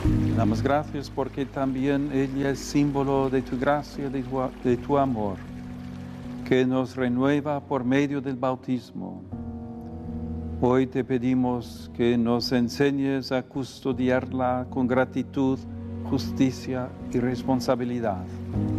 Te damos gracias porque también ella es símbolo de tu gracia, de tu amor, que nos renueva por medio del bautismo. Hoy te pedimos que nos enseñes a custodiarla con gratitud, justicia y responsabilidad.